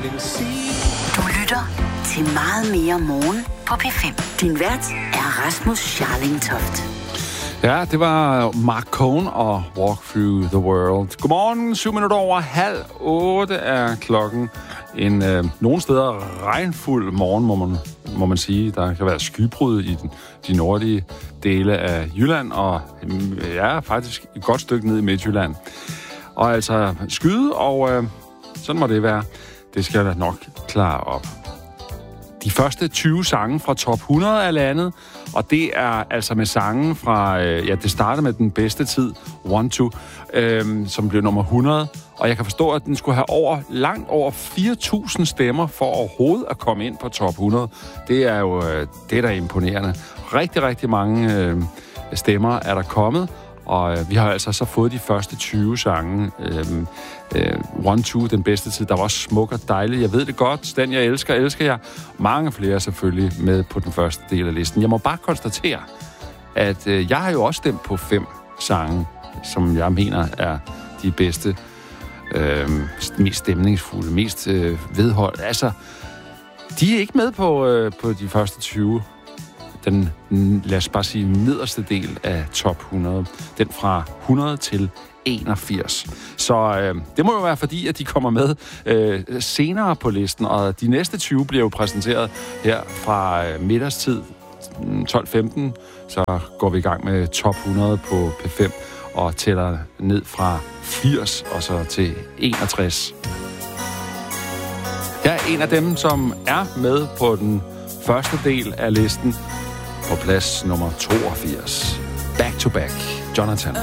Du lytter til Meget Mere Morgen på P5. Din vært er Rasmus Scharlingtoft. Ja, det var Mark Cohn og Walk Through the World. Godmorgen, 7:07 er klokken. Nogle steder regnfuld morgen, må man sige. Der kan være skybrud i de nordlige dele af Jylland, og faktisk et godt stykke ned i Midtjylland. Og altså skyde, og sådan må det være. Det skal da nok klare op. De første 20 sange fra top 100 er landet, og det er altså med sangen fra, det startede med den bedste tid, 1-2, som blev nummer 100. Og jeg kan forstå, at den skulle have langt over 4.000 stemmer for overhovedet at komme ind på top 100. Det er jo det er da imponerende. Rigtig, rigtig mange stemmer er der kommet, og vi har altså så fået de første 20 sange. 1-2, den bedste tid, der var også smuk og dejlig. Jeg ved det godt. Den, jeg elsker jeg. Mange flere selvfølgelig med på den første del af listen. Jeg må bare konstatere, at jeg har jo også stemt på 5 sange, som jeg mener er de bedste, mest stemningsfulde, mest vedholdt. Altså, de er ikke med på de første 20. Den, lad os bare sige, nederste del af top 100. Den fra 100 til 81. Så det må jo være fordi, at de kommer med senere på listen, og de næste 20 bliver jo præsenteret her fra middagstid 12:15. Så går vi i gang med top 100 på P5 og tæller ned fra 80 og så til 61. Jeg er en af dem, som er med på den første del af listen på plads nummer 82. Back to Back, Jonathan.